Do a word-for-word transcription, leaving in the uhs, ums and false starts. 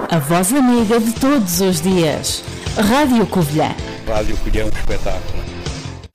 a voz amiga de todos os dias. Rádio Covilhã. Rádio Covilhã é um espetáculo.